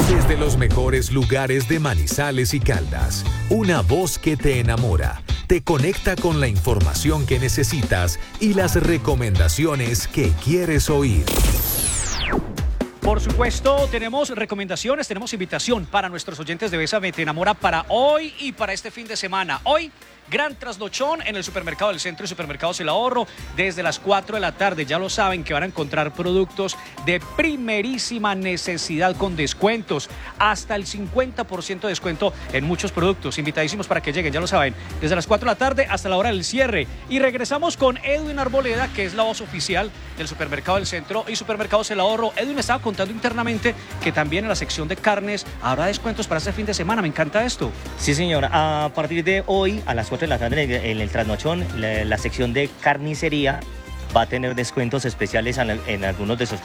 Desde los mejores lugares de Manizales y Caldas, una voz que te enamora, te conecta con la información que necesitas y las recomendaciones que quieres oír. Por supuesto, tenemos recomendaciones, tenemos invitación para nuestros oyentes de Bésame Te Enamora para hoy y para este fin de semana. Hoy, gran trasnochón en el supermercado del centro y supermercados El Ahorro desde las 4 de la tarde. Ya lo saben que van a encontrar productos de primerísima necesidad con descuentos, hasta el 50% de descuento en muchos productos. Invitadísimos para que lleguen, ya lo saben, desde las 4 de la tarde hasta la hora del cierre. Y regresamos con Edwin Arboleda, que es la voz oficial del supermercado del centro y supermercados El Ahorro. Edwin me estaba contando internamente que también en la sección de carnes habrá descuentos para este fin de semana. Me encanta esto. Sí, señor. A partir de hoy, a las 4 de la tarde, en el trasnochón, la sección de carnicería va a tener descuentos especiales en algunos de